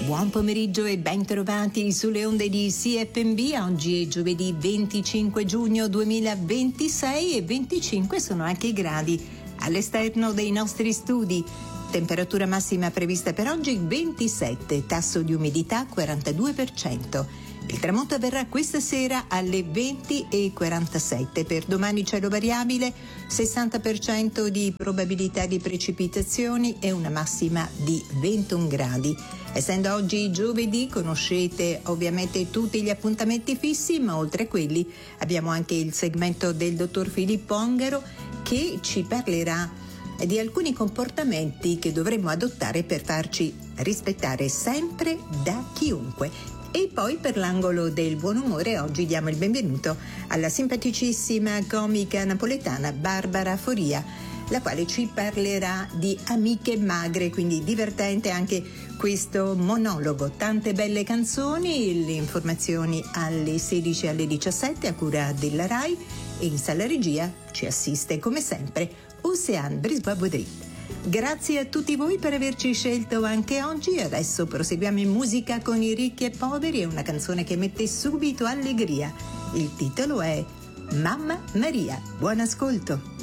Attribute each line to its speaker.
Speaker 1: Buon pomeriggio e ben trovati sulle onde di CFMB. Oggi è giovedì 25 giugno 2026 e 25 sono anche i gradi all'esterno dei nostri studi. Temperatura massima prevista per oggi 27, tasso di umidità 42%. Il tramonto avverrà questa sera alle 20:47. Per domani cielo variabile, 60% di probabilità di precipitazioni e una massima di 21 gradi. Essendo oggi giovedì, conoscete ovviamente tutti gli appuntamenti fissi, ma oltre a quelli abbiamo anche il segmento del dottor Filippo Ongaro che ci parlerà di alcuni comportamenti che dovremmo adottare per farci rispettare sempre da chiunque. E poi per l'angolo del buon umore oggi diamo il benvenuto alla simpaticissima comica napoletana Barbara Foria, la quale ci parlerà di Amiche Magre, quindi divertente anche questo monologo. Tante belle canzoni, le informazioni alle 16 e alle 17 a cura della RAI e in sala regia ci assiste come sempre Oceane Brisbois-Baudry. Grazie a tutti voi per averci scelto anche oggi. Adesso proseguiamo in musica con i ricchi e poveri e una canzone che mette subito allegria. Il titolo è Mamma Maria. Buon ascolto.